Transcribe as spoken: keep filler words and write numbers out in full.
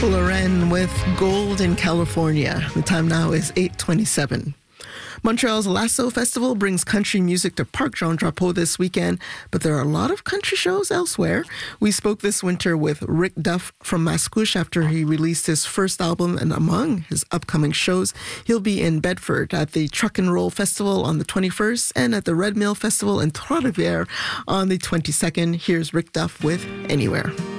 Loren with Gold in California. The time now is eight twenty-seven. Montreal's Lasso Festival brings country music to Parc Jean Drapeau this weekend, but there are a lot of country shows elsewhere. We spoke this winter with Rick Duff from Mascouche after he released his first album, and among his upcoming shows, he'll be in Bedford at the Truck and Roll Festival on the twenty-first and at the Red Mill Festival in Trois-Rivières on the twenty-second. Here's Rick Duff with Anywhere.